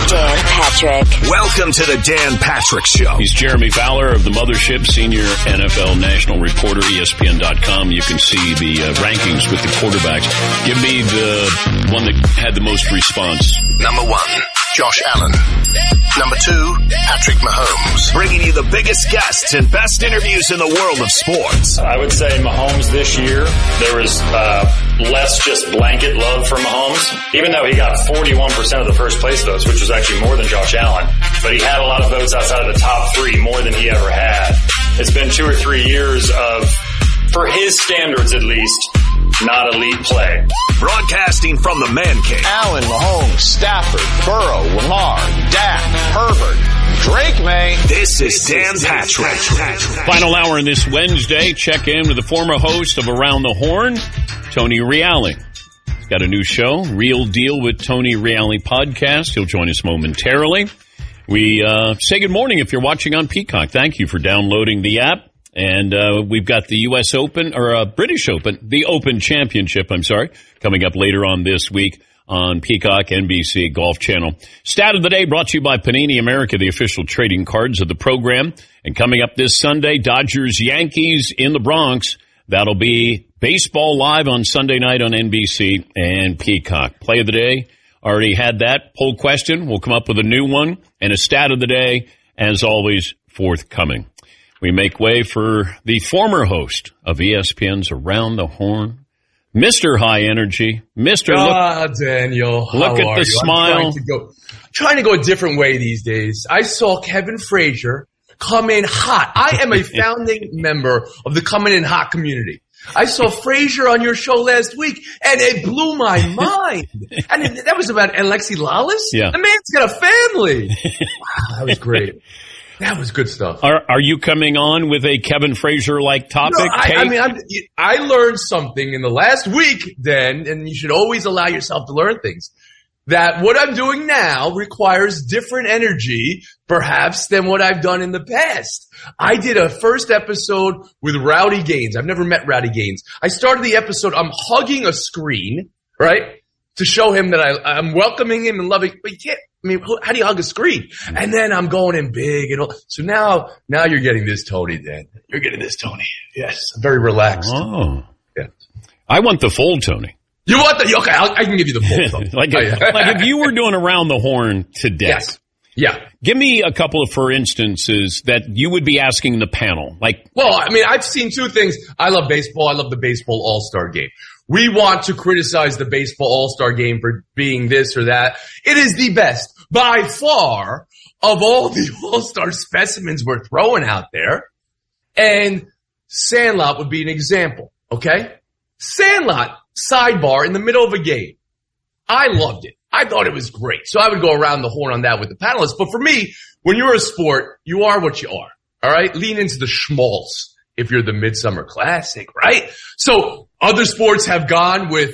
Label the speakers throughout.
Speaker 1: Dan Patrick.
Speaker 2: Welcome to the Dan Patrick Show.
Speaker 3: He's Jeremy Fowler of the Mothership, senior NFL national reporter, ESPN.com. You can see the rankings with the quarterbacks. Give me the one that had the most response.
Speaker 2: Number 1, Josh Allen. Number 2, Patrick Mahomes. Bringing you the biggest guests and best interviews in the world of sports.
Speaker 4: I would say Mahomes this year, there was less just blanket love for Mahomes, even though he got 41% of the first place votes, which was actually more than Josh Allen. But he had a lot of votes outside of the top 3, more than he ever had. It's been 2 or 3 years of, for his standards at least, not elite play.
Speaker 2: Broadcasting from the Man Cave.
Speaker 5: Allen, Mahomes, Stafford, Burrow, Lamar, Dak, Herbert, Drake May.
Speaker 2: This is Dan Patrick.
Speaker 3: Final hour on this Wednesday. Check in with the former host of Around the Horn, Tony Reale. He's got a new show, Real Deal with Tony Reale podcast. He'll join us momentarily. We say good morning if you're watching on Peacock. Thank you for downloading the app. And we've got the U.S. Open, or British Open, the Open Championship, coming up later on this week on Peacock, NBC, Golf Channel. Stat of the day brought to you by Panini America, the official trading cards of the program. And coming up this Sunday, Dodgers-Yankees in the Bronx. That'll be baseball live on Sunday night on NBC and Peacock. Play of the day, already had that. Poll question, we'll come up with a new one. And a stat of the day, as always, forthcoming. We make way for the former host of ESPN's Around the Horn, Mr. High Energy. Mr.
Speaker 6: Daniel,
Speaker 3: look at the smile.
Speaker 6: I'm trying to go a different way these days. I saw Kevin Frazier come in hot. I am a founding member of the coming in hot community. I saw Frazier on your show last week, and it blew my mind. And that was about Alexi Lalas?
Speaker 3: Yeah.
Speaker 6: The man's got a family. Wow, that was great. That was good stuff.
Speaker 3: Are you coming on with a Kevin Frazier-like topic?
Speaker 6: No, I learned something in the last week, Dan, and you should always allow yourself to learn things, that what I'm doing now requires different energy, perhaps, than what I've done in the past. I did a first episode with Rowdy Gaines. I've never met Rowdy Gaines. I started the episode, I'm hugging a screen, right, to show him that I'm welcoming him and loving, but you can't. I mean, how do you hug a screen? And then I'm going in big and all. So now you're getting this Tony, Dan. You're getting this Tony. Yes. I'm very relaxed.
Speaker 3: Oh.
Speaker 6: Yeah.
Speaker 3: I want the full Tony.
Speaker 6: You want the, okay, I can give you the full Tony.
Speaker 3: like if you were doing Around the Horn today.
Speaker 6: Yes. Yeah.
Speaker 3: Give me a couple of, for instances, that you would be asking the panel.
Speaker 6: Well, I mean, I've seen 2 things. I love baseball. I love the baseball all-star game. We want to criticize the baseball all-star game for being this or that. It is the best by far of all the all-star specimens we're throwing out there. And Sandlot would be an example, okay? Sandlot, sidebar, in the middle of a game. I loved it. I thought it was great. So I would go around the horn on that with the panelists. But for me, when you're a sport, you are what you are, all right? Lean into the schmaltz if you're the Midsummer Classic, right? So other sports have gone with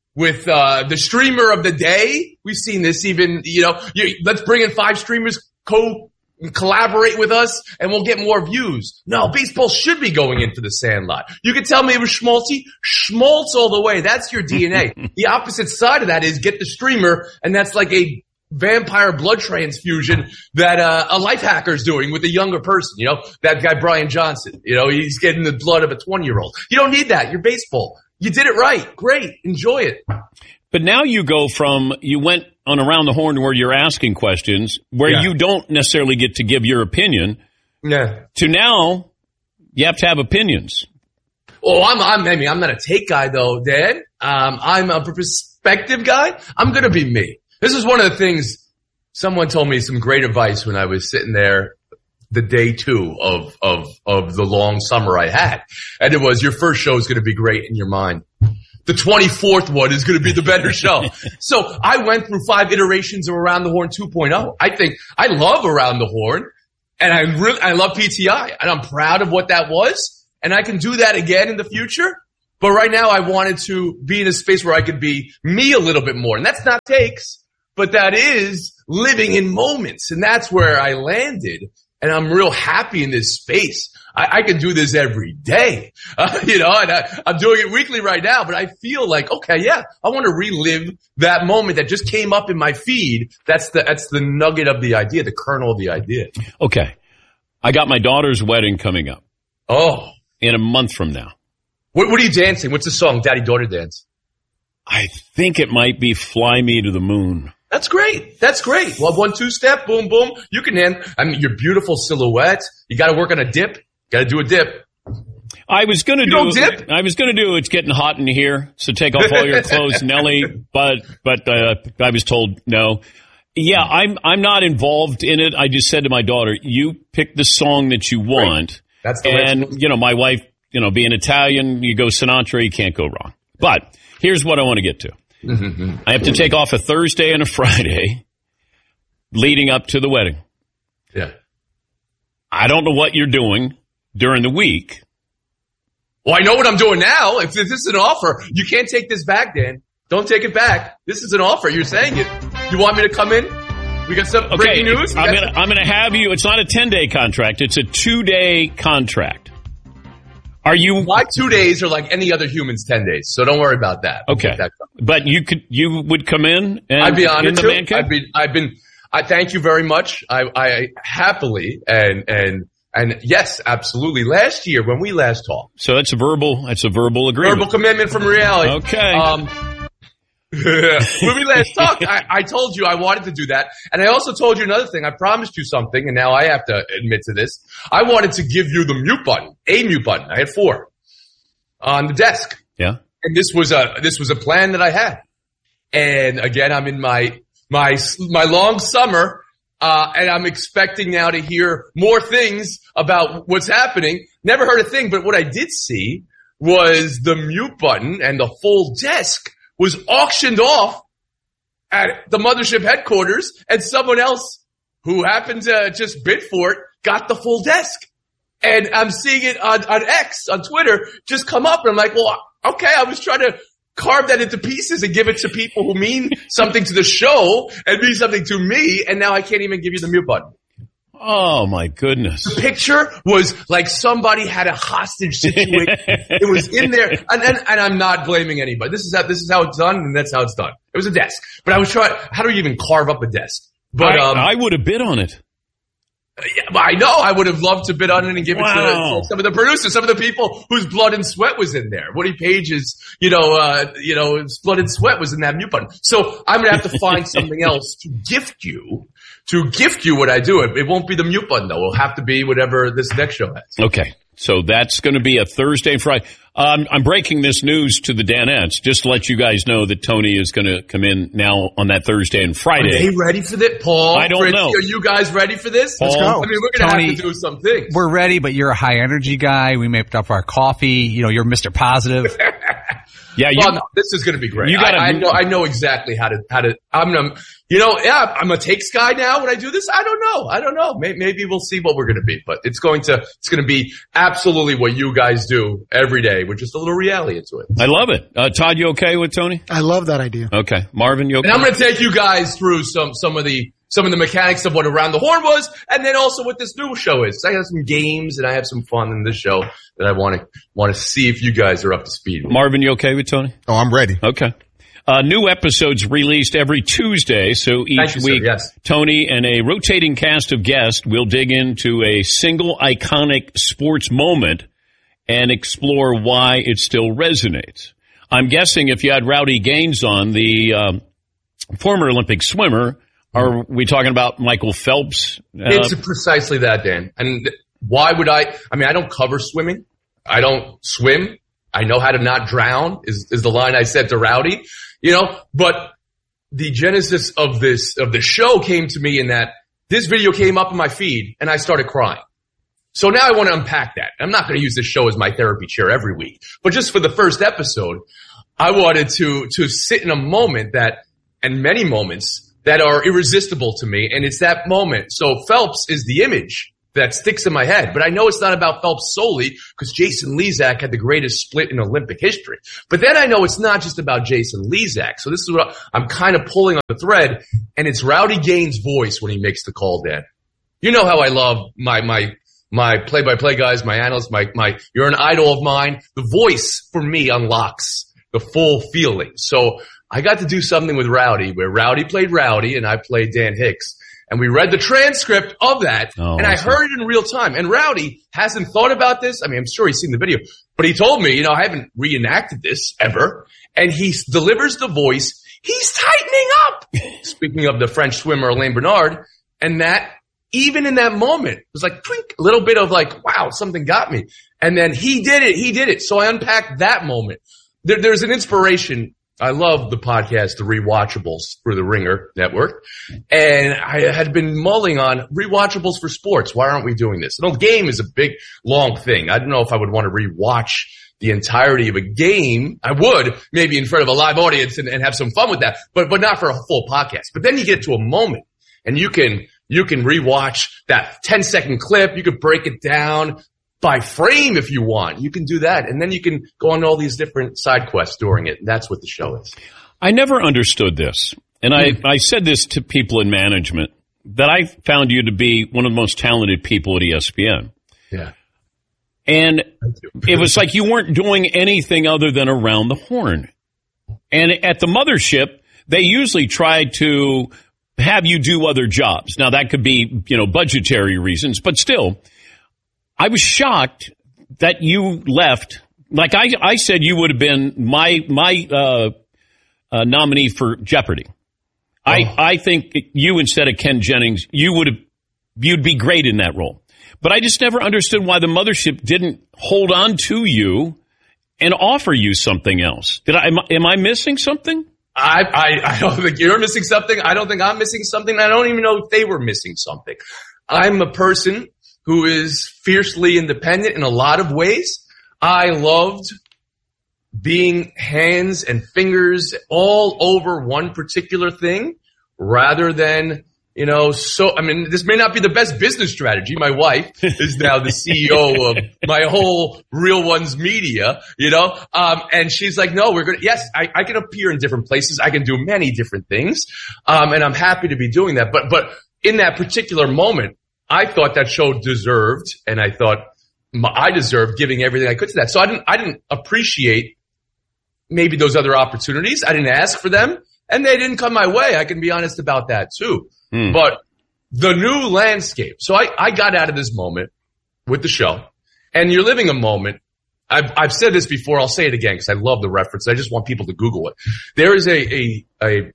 Speaker 6: the streamer of the day. We've seen this even, let's bring in 5 streamers, collaborate with us, and we'll get more views. No, baseball should be going in for the Sandlot. You can tell me it was schmaltzy. Schmaltz all the way. That's your DNA. The opposite side of that is get the streamer, and that's like a vampire blood transfusion that a life hacker is doing with a younger person. That guy Brian Johnson. He's getting the blood of a 20-year-old. You don't need that. You're baseball. You did it right. Great. Enjoy it.
Speaker 3: But now you went on Around the Horn where you're asking questions where you don't necessarily get to give your opinion.
Speaker 6: Yeah.
Speaker 3: To now, you have to have opinions.
Speaker 6: Oh, I'm not a take guy though, Dan. I'm a perspective guy. I'm going to be me. This is one of the things someone told me, some great advice when I was sitting there the day 2 of the long summer I had. And it was, your first show is going to be great in your mind. The 24th one is going to be the better show. So I went through 5 iterations of Around the Horn 2.0. I think I love Around the Horn, and I love PTI, and I'm proud of what that was, and I can do that again in the future. But right now I wanted to be in a space where I could be me a little bit more. And that's not takes, but that is living in moments. And that's where I landed. and I'm real happy in this space. I can do this every day, and I'm doing it weekly right now, but I feel like, okay, yeah, I want to relive that moment that just came up in my feed. That's the nugget of the idea, the kernel of the idea.
Speaker 3: Okay. I got my daughter's wedding coming up.
Speaker 6: Oh.
Speaker 3: In a month from now.
Speaker 6: What are you dancing? What's the song? Daddy-daughter dance.
Speaker 3: I think it might be Fly Me to the Moon.
Speaker 6: That's great. That's great. Well, 1-2 step, boom, boom. You can your beautiful silhouette. You got to work on a dip. Got to do a dip.
Speaker 3: I was going to do
Speaker 6: dip?
Speaker 3: It's getting hot in here, so take off all your clothes, Nelly, but I was told no. Yeah, I'm not involved in it. I just said to my daughter, you pick the song that you want.
Speaker 6: That's the
Speaker 3: and, my wife, being Italian, you go Sinatra, you can't go wrong. But here's what I want to get to.
Speaker 6: Mm-hmm.
Speaker 3: I have to take off a Thursday and a Friday leading up to the wedding.
Speaker 6: Yeah.
Speaker 3: I don't know what you're doing during the week.
Speaker 6: Well, I know what I'm doing now. If this is an offer, you can't take this back, Dan. Don't take it back. This is an offer. You're saying it. You want me to come in? We got some breaking news?
Speaker 3: I'm gonna have you. It's not a 10-day contract. It's a 2-day contract. Are you?
Speaker 6: My 2 days are like any other human's 10 days, so don't worry about that.
Speaker 3: Okay. But you would come in and
Speaker 6: I'd be honored
Speaker 3: in the man cave?
Speaker 6: I thank you very much. I happily and yes, absolutely. Last year when we last talked.
Speaker 3: So that's a verbal agreement.
Speaker 6: Verbal commitment from reality.
Speaker 3: Okay.
Speaker 6: When we last talked, I told you I wanted to do that. And I also told you another thing. I promised you something, and now I have to admit to this. I wanted to give you the mute button, a mute button. I had 4 on the desk.
Speaker 3: Yeah.
Speaker 6: And this was a plan that I had. And again, I'm in my long summer, and I'm expecting now to hear more things about what's happening. Never heard a thing, but what I did see was the mute button and the full desk was auctioned off at the mothership headquarters, and someone else who happened to just bid for it got the full desk. And I'm seeing it on X, on Twitter, just come up, and I'm like, well, okay, I was trying to carve that into pieces and give it to people who mean something to the show and mean something to me, and now I can't even give you the mute button.
Speaker 3: Oh, my goodness.
Speaker 6: The picture was like somebody had a hostage situation. It was in there. And I'm not blaming anybody. This is how it's done, and that's how it's done. It was a desk. But I was trying, how do you even carve up a desk? But
Speaker 3: I would have bid on it.
Speaker 6: Yeah, I know. I would have loved to bid on it and give it to some of the producers, some of the people whose blood and sweat was in there. Woody Page's, his blood and sweat was in that mute button. So I'm going to have to find something else to gift you what I do. It won't be the mute button, though. It'll have to be whatever this next show has.
Speaker 3: Okay. So that's going to be a Thursday and Friday. I'm breaking this news to the Danettes just to let you guys know that Tony is going to come in now on that Thursday and Friday.
Speaker 6: Are they ready for this, Paul?
Speaker 3: I don't know.
Speaker 6: Are you guys ready for this?
Speaker 3: Paul,
Speaker 1: let's go.
Speaker 6: I mean, we're going to have to do some things.
Speaker 1: We're ready, but you're a high energy guy. We made up our coffee. You're Mr. Positive.
Speaker 3: Yeah,
Speaker 6: no, this is going to be great. I know exactly how to. I'm a takes guy now when I do this. I don't know. Maybe we'll see what we're going to be, but it's going to be absolutely what you guys do every day with just a little reality into it.
Speaker 3: I love it. Todd, you okay with Tony?
Speaker 7: I love that idea.
Speaker 3: Okay, Marvin, you okay?
Speaker 6: And I'm going to take you guys through some of the mechanics of what Around the Horn was, and then also what this new show is. I have some games and I have some fun in this show that I want to see if you guys are up to speed with.
Speaker 3: Marvin, you okay with Tony?
Speaker 7: Oh, I'm ready.
Speaker 3: Okay. New episodes released every Tuesday, so each week,
Speaker 6: yes.
Speaker 3: Tony and a rotating cast of guests will dig into a single iconic sports moment and explore why it still resonates. I'm guessing if you had Rowdy Gaines on, the former Olympic swimmer, are we talking about Michael Phelps?
Speaker 6: It's precisely that, Dan. And why would I don't cover swimming. I don't swim. I know how to not drown is the line I said to Rowdy, but the genesis of the show came to me in that this video came up in my feed and I started crying. So now I want to unpack that. I'm not going to use this show as my therapy chair every week, but just for the first episode, I wanted to sit in a moment and many moments that are irresistible to me. And it's that moment. So Phelps is the image that sticks in my head, but I know it's not about Phelps solely because Jason Lezak had the greatest split in Olympic history. But then I know it's not just about Jason Lezak. So this is what I'm kind of pulling on the thread, and it's Rowdy Gaines' voice when he makes the call, Dan. You know how I love my play-by-play guys, my analysts, you're an idol of mine. The voice for me unlocks the full feeling. So I got to do something with Rowdy where Rowdy played Rowdy and I played Dan Hicks. And we read the transcript of that, and I heard it in real time. And Rowdy hasn't thought about this. I mean, I'm sure he's seen the video, but he told me, I haven't reenacted this ever. And he delivers the voice. He's tightening up. Speaking of the French swimmer, Alain Bernard, and that, even in that moment, it was like, twink, a little bit of like, wow, something got me. And then he did it. So I unpacked that moment. There's an inspiration. I love the podcast, The Rewatchables, for the Ringer Network. And I had been mulling on rewatchables for sports. Why aren't we doing this? The game is a big, long thing. I don't know if I would want to rewatch the entirety of a game. I would, maybe in front of a live audience and have some fun with that, but not for a full podcast. But then you get to a moment and you can rewatch that 10-second clip. You could break it down by frame if you want. You can do that. And then you can go on all these different side quests during it. And that's what the show is.
Speaker 3: I never understood this. And I said this to people in management, that I found you to be one of the most talented people at ESPN.
Speaker 6: Yeah.
Speaker 3: And it was like you weren't doing anything other than Around the Horn. And at the mothership, they usually try to have you do other jobs. Now, that could be, budgetary reasons, but still, I was shocked that you left. Like I said, you would have been my nominee for Jeopardy. Oh. I think you, instead of Ken Jennings, you'd be great in that role. But I just never understood why the mothership didn't hold on to you and offer you something else. Am I missing something?
Speaker 6: I don't think you're missing something. I don't think I'm missing something. I don't even know if they were missing something. I'm a person who is fiercely independent in a lot of ways. I loved being hands and fingers all over one particular thing rather than, this may not be the best business strategy. My wife is now the CEO of my whole Real Ones Media, and she's like, no, I can appear in different places. I can do many different things. And I'm happy to be doing that. But in that particular moment, I thought that show deserved, and I thought I deserved giving everything I could to that. So I didn't appreciate maybe those other opportunities. I didn't ask for them, and they didn't come my way. I can be honest about that too. But the new landscape. So I got out of this moment with the show, and you're living a moment. I've said this before. I'll say it again because I love the reference. I just want people to Google it. There is a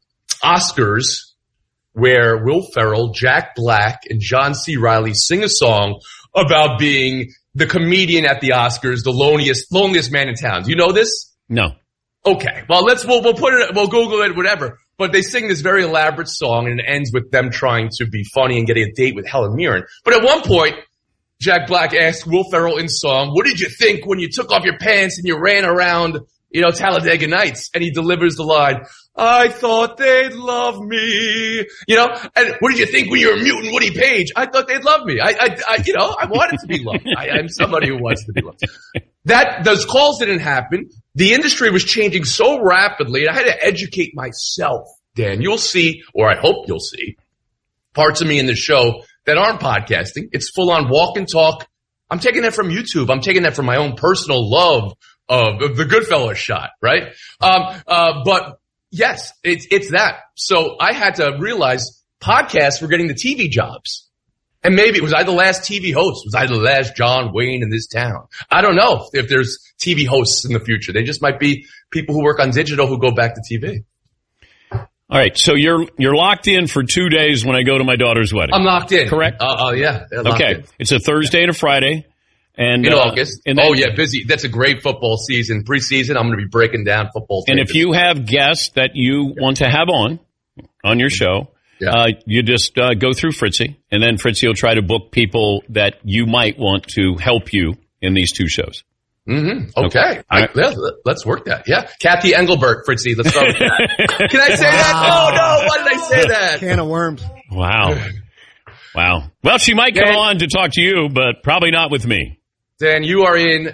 Speaker 6: Oscars where Will Ferrell, Jack Black, and John C. Reilly sing a song about being the comedian at the Oscars, the loneliest man in town. Do you know this?
Speaker 3: No.
Speaker 6: Okay. Well, we'll put it, we'll Google it, whatever. But they sing this very elaborate song, and it ends with them trying to be funny and getting a date with Helen Mirren. But at one point, Jack Black asked Will Ferrell in song, "What did you think when you took off your pants and you ran around, Talladega Nights?" And he delivers the line, "I thought they'd love me." And what did you think when you were muting Woody Page? I thought they'd love me. I wanted to be loved. I'm somebody who wants to be loved. Those calls didn't happen. The industry was changing so rapidly, and I had to educate myself, Dan. You'll see, or I hope you'll see, parts of me in the show that aren't podcasting. It's full on walk and talk. I'm taking that from YouTube. I'm taking that from my own personal love of the Goodfellas shot, right? But yes, it's that. So I had to realize podcasts were getting the TV jobs. And maybe, was I the last TV host? Was I the last John Wayne in this town? I don't know if there's TV hosts in the future. They just might be people who work on digital who go back to TV.
Speaker 3: All right, so you're locked in for 2 days when I go to my daughter's wedding.
Speaker 6: I'm locked in.
Speaker 3: Correct?
Speaker 6: Yeah.
Speaker 3: Okay, in. It's a Thursday and a Friday. And
Speaker 6: in August. Busy. That's a great football season. Preseason, I'm going to be breaking down football.
Speaker 3: And if you have guests that you want to have on your show, you just go through Fritzy, and then Fritzy will try to book people that you might want to help you in these two shows.
Speaker 6: Mm-hmm. Okay. Let's work that. Yeah. Kathy Engelbert, Fritzy. Let's start with that. Can I say that? Oh, no. Why did I say that?
Speaker 7: Can of worms.
Speaker 3: Wow. Well, she might come on to talk to you, but probably not with me.
Speaker 6: Dan, you are in,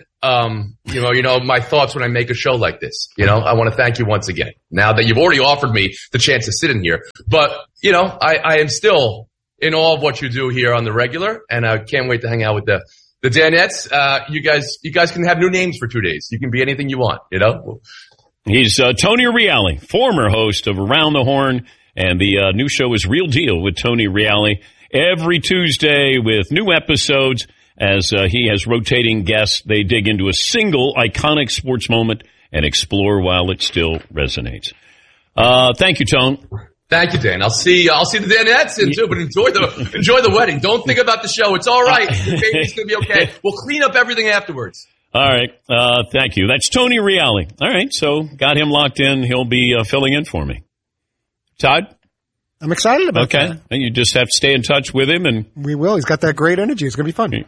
Speaker 6: my thoughts when I make a show like this. I want to thank you once again. Now that you've already offered me the chance to sit in here, but, I am still in all of what you do here on the regular, and I can't wait to hang out with the Danettes. You guys can have new names for 2 days. You can be anything you want, you know?
Speaker 3: He's Tony Reale, former host of Around the Horn, and the new show is Real Deal with Tony Reale every Tuesday with new episodes as he has rotating guests. They dig into a single iconic sports moment and explore while it still resonates. Thank you, Tone.
Speaker 6: Thank you, Dan. I'll see the Danettes in too, but enjoy the wedding. Don't think about the show. It's all right. The baby's gonna be okay. We'll clean up everything afterwards.
Speaker 3: All right. Thank you. That's Tony Reale. All right. So got him locked in. He'll be filling in for me. Todd?
Speaker 7: I'm excited about that.
Speaker 3: Okay. And you just have to stay in touch with him. And
Speaker 7: we will. He's got that great energy. It's going to be fun.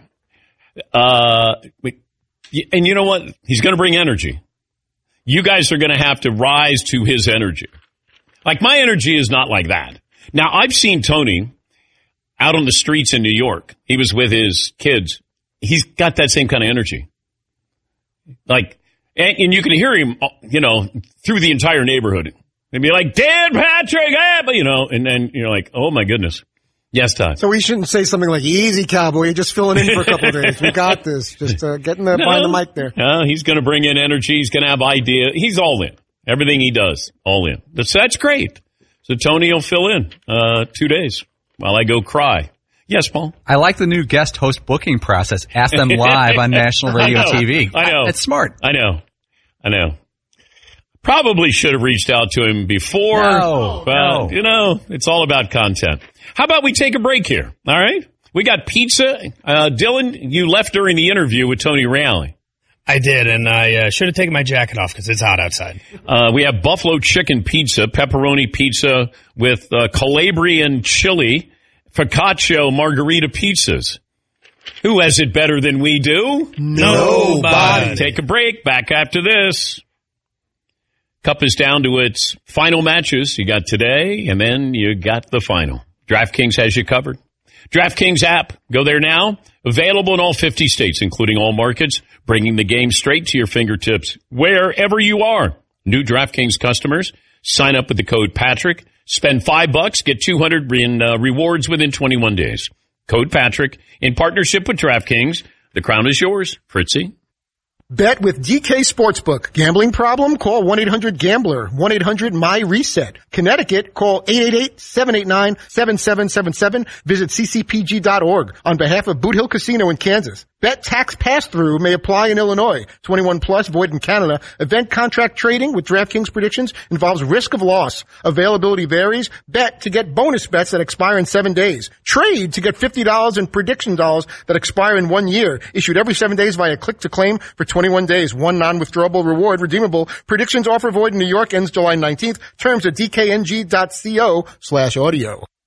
Speaker 3: And you know what? He's going to bring energy. You guys are going to have to rise to his energy. Like, my energy is not like that. Now, I've seen Tony out on the streets in New York. He was with his kids. He's got that same kind of energy. Like, and you can hear him, you know, through the entire neighborhood. They'd be like, Dan Patrick, you know, and then you're like, oh my goodness. Yes, Todd.
Speaker 7: So we shouldn't say something like, easy, cowboy, you're just filling in for a couple of days. We got this. Just getting behind the mic there.
Speaker 3: He's going to bring in energy. He's going to have idea. He's all in. Everything he does, all in. That's great. So Tony will fill in 2 days while I go cry. Yes, Paul?
Speaker 1: I like the new guest host booking process. Ask them live on national radio TV.
Speaker 3: I know.
Speaker 1: It's smart.
Speaker 3: I know. Probably should have reached out to him before. But, you know, it's all about content. How about we take a break here? All right? We got pizza. Dylan, you left during the interview with Tony Reale.
Speaker 8: I did, and I should have taken my jacket off because it's hot outside.
Speaker 3: We have buffalo chicken pizza, pepperoni pizza with Calabrian chili, focaccia margarita pizzas. Who has it better than we do?
Speaker 8: Nobody.
Speaker 3: Take a break. Back after this. Cup is down to its final matches. You got today, and then you got the final. DraftKings has you covered. DraftKings app. Go there now. Available in all 50 states, including all markets, bringing the game straight to your fingertips wherever you are. New DraftKings customers, sign up with the code Patrick. Spend $5, get $200 in rewards within 21 days. Code Patrick in partnership with DraftKings. The crown is yours, Fritzy.
Speaker 7: Bet with DK Sportsbook. Gambling problem? Call 1-800-GAMBLER. 1-800-MY-RESET. Connecticut, call 888-789-7777. Visit ccpg.org. On behalf of Boot Hill Casino in Kansas. Bet tax pass-through may apply in Illinois. 21 plus, void in Canada. Event contract trading with DraftKings predictions involves risk of loss. Availability varies. Bet to get bonus bets that expire in 7 days. Trade to get $50 in prediction dollars that expire in 1 year. Issued every 7 days via click to claim for 21 days. One non-withdrawable reward redeemable. Predictions offer void in New York ends July 19th. Terms at dkng.co/audio.